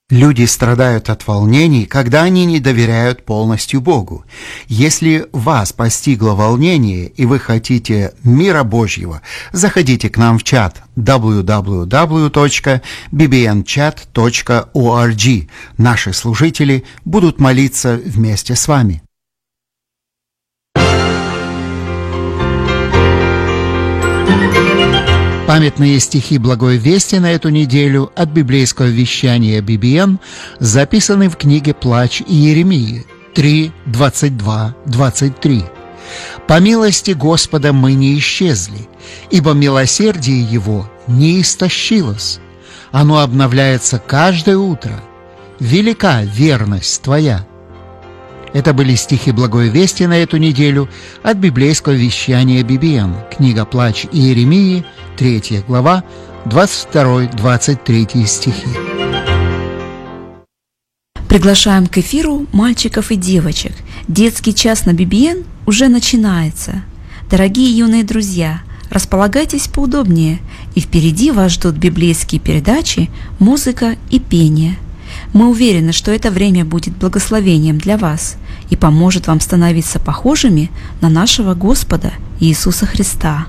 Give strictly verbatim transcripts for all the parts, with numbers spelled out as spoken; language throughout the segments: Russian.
Люди страдают от волнений, когда они не доверяют полностью Богу. Если вас постигло волнение и вы хотите мира Божьего, заходите к нам в чат дабл ю дабл ю дабл ю точка би би эн чат точка орг. Наши служители будут молиться вместе с вами. Памятные стихи Благой Вести на эту неделю от библейского вещания би би эн записаны в книге «Плач Иеремии» три, двадцать два, двадцать три. «По милости Господа мы не исчезли, ибо милосердие Его не истощилось. Оно обновляется каждое утро. Велика верность Твоя». Это были стихи Благой Вести на эту неделю от библейского вещания би би эн. Книга «Плач Иеремии», третья глава, двадцать второй — двадцать третий стихи. Приглашаем к эфиру мальчиков и девочек. Детский час на би би эн уже начинается. Дорогие юные друзья, располагайтесь поудобнее, и впереди вас ждут библейские передачи, музыка и пение. Мы уверены, что это время будет благословением для вас и поможет вам становиться похожими на нашего Господа Иисуса Христа.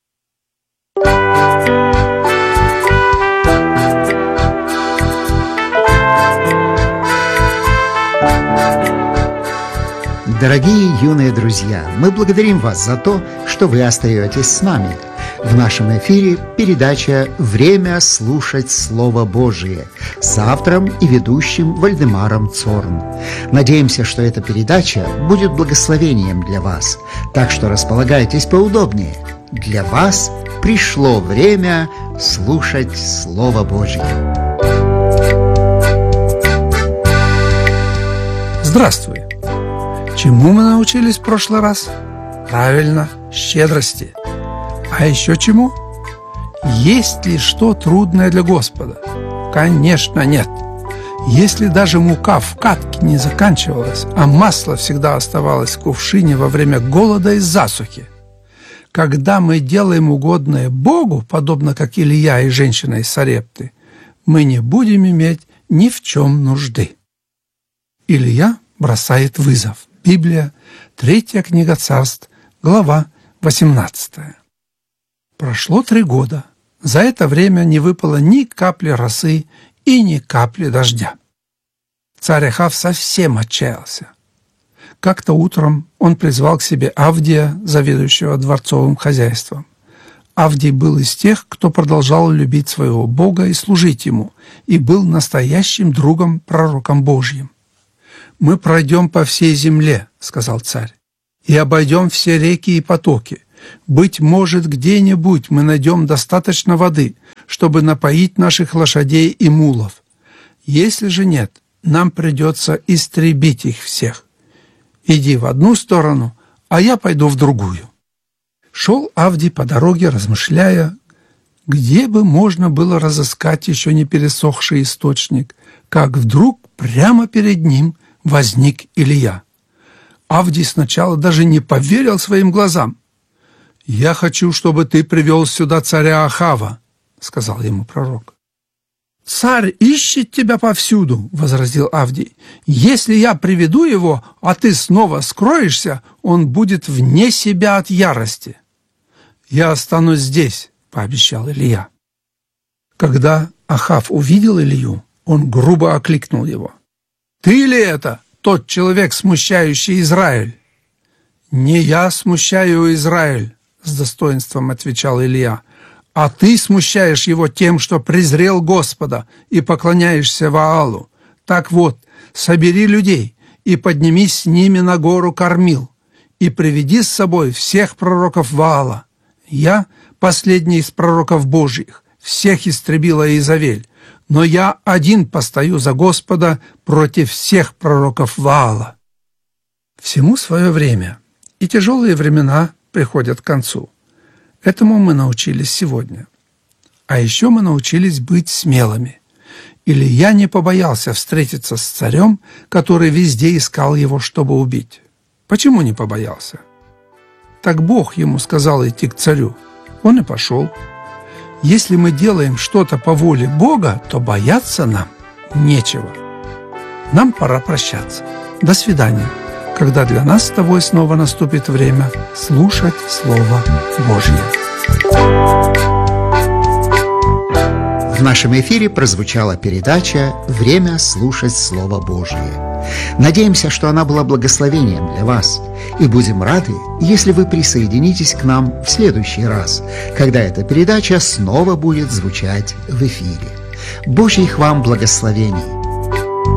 Дорогие юные друзья, мы благодарим вас за то, что вы остаетесь с нами. В нашем эфире передача «Время слушать Слово Божие» с автором и ведущим Вальдемаром Цорн. Надеемся, что эта передача будет благословением для вас, так что располагайтесь поудобнее. Для вас пришло время слушать Слово Божие. Здравствуй! Чему мы научились в прошлый раз? Правильно, щедрости. А еще чему? Есть ли что трудное для Господа? Конечно, нет. Если даже мука в катке не заканчивалась, а масло всегда оставалось в кувшине во время голода и засухи, когда мы делаем угодное Богу, подобно как Илья и женщина из Сарепты, мы не будем иметь ни в чем нужды. Илья бросает вызов. Библия, третья книга Царств, глава восемнадцатая. Прошло три года. За это время не выпало ни капли росы и ни капли дождя. Царь Ахав совсем отчаялся. Как-то утром он призвал к себе Авдия, заведующего дворцовым хозяйством. Авдий был из тех, кто продолжал любить своего Бога и служить ему, и был настоящим другом, пророком Божьим. «Мы пройдем по всей земле, — сказал царь, — и обойдем все реки и потоки. Быть может, где-нибудь мы найдем достаточно воды, чтобы напоить наших лошадей и мулов. Если же нет, нам придется истребить их всех. Иди в одну сторону, а я пойду в другую». Шел Авдий по дороге, размышляя, где бы можно было разыскать еще не пересохший источник, как вдруг прямо перед ним возник Илья. Авдий сначала даже не поверил своим глазам. «Я хочу, чтобы ты привел сюда царя Ахава», — сказал ему пророк. «Царь ищет тебя повсюду», — возразил Авдий. «Если я приведу его, а ты снова скроешься, он будет вне себя от ярости». «Я останусь здесь», — пообещал Илья. Когда Ахав увидел Илью, он грубо окликнул его. «Ты ли это, тот человек, смущающий Израиль?» «Не я смущаю Израиль», — с достоинством отвечал Илья, «а ты смущаешь его тем, что презрел Господа и поклоняешься Ваалу. Так вот, собери людей и поднимись с ними на гору Кормил, и приведи с собой всех пророков Ваала. Я, последний из пророков Божьих, всех истребила Иезавель, но я один постою за Господа против всех пророков Ваала». Всему свое время, и тяжелые времена приходят к концу. Этому мы научились сегодня. А еще мы научились быть смелыми. Илья не побоялся встретиться с царем, который везде искал его, чтобы убить. Почему не побоялся? Так Бог ему сказал идти к царю. Он и пошел. Если мы делаем что-то по воле Бога, то бояться нам нечего. Нам пора прощаться. До свидания, когда для нас с тобой снова наступит время слушать Слово Божье. В нашем эфире прозвучала передача «Время слушать Слово Божье». Надеемся, что она была благословением для вас, и будем рады, если вы присоединитесь к нам в следующий раз, когда эта передача снова будет звучать в эфире. Божьих вам благословений!